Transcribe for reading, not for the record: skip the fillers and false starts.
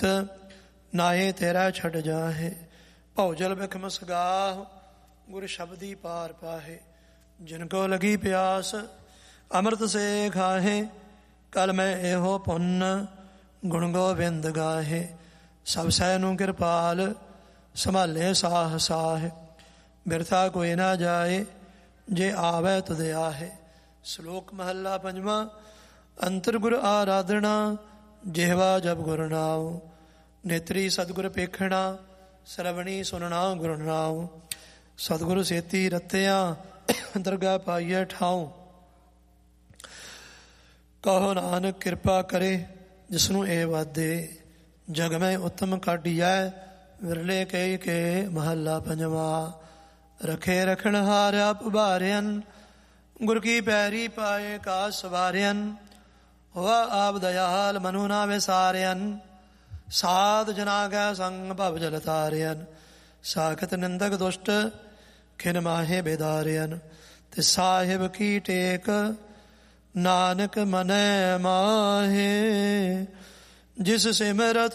ਨਾਏ ਤੇਰਾ ਛੱਡ ਜਾਹੇ। ਭਉਜਲ ਬਿਖਮ ਸਗਾਹ ਗੁਰ ਸ਼ਬਦੀ ਪਾਰ ਪਾਹੇ। ਜਿਨ ਕੋ ਲਗੀ ਪਿਆਸ ਅੰਮ੍ਰਿਤ ਸੇ ਖਾਹੇ। ਕਲ ਮੈਂ ਇਹੋ ਪੁੰਨ ਗੁਣ ਗੋਬਿੰਦ ਗਾਹੇ। ਸਭ ਸੈ ਨੂੰ ਕਿਰਪਾਲ ਸੰਭਾਲੇ ਸਾਹ ਸਾਹ। ਬਿਰਥਾ ਕੋਈ ਨਾ ਜਾਏ ਜੇ ਆਵੈ ਤੁਧ ਆਹੇ। ਸ਼ਲੋਕ ਮਹੱਲਾ ਪੰਜਵਾਂ। ਅੰਤਰ ਗੁਰ ਆਰਾਧਨਾ ਜਿਹਵਾ ਜਪ ਗੁਰ ਨਾਉ। ਨੇਤਰੀ ਸਤਿਗੁਰ ਪੇਖਣਾ ਸਰਵਣੀ ਸੁਨਣਾ ਗੁਰ ਨਾਉ। ਸਤਿਗੁਰ ਸੇਤੀ ਰਤਿਆ ਦਰਗਾਹ ਪਾਈਐ ਠਾਉ। ਕਹੋ ਨਾਨਕ ਕਿਰਪਾ ਕਰੇ ਜਿਸਨੂੰ ਇਹ ਵਾਦੇ। ਜਗ ਮੈਂ ਉੱਤਮ ਕਾਢੀਐ ਵਿਰਲੇ ਕਈ ਕੇ। ਮਹੱਲਾ ਪੰਜਵਾਂ। ਰਖੇ ਰਖਣ ਹਾਰਿਆ ਉਭਾਰਿਅਨ ਗੁਰ ਕੀ ਪੈਰੀ ਪਾਏ ਕਾ ਸਵਾਰਿਅਨ। ਹੋਆ ਆਪ ਦਇਆਲ ਮਨੁ ਨਾ ਵਿਸਾਰਿਅਨ। ਸਾਧ ਜਨਾ ਕੈ ਸੰਗ ਭਵ ਜਲ ਤਾਰਿਅਨ। ਸਾਖਤ ਨਿੰਦਕ ਦੁਸ਼ਟ ਖਿਨ ਮਾਹੇ ਬੇਦਾਰਿਅਨ। ਤੇ ਸਾਹਿਬ ਕੀ ਟੇਕ ਨਾਨਕ ਮਨੈ ਮਾਹੇ। ਜਿਸ ਸਿਮਰਤ